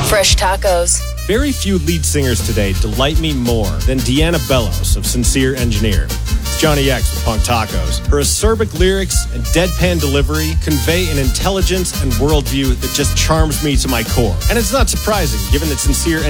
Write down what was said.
Fresh tacos. Very few lead singers today delight me more than Deanna Bellows of Sincere Engineer. It's Johnny X with Punk Tacos. Her acerbic lyrics and deadpan delivery convey an intelligence and worldview that just charms me to my core. And it's not surprising, given that Sincere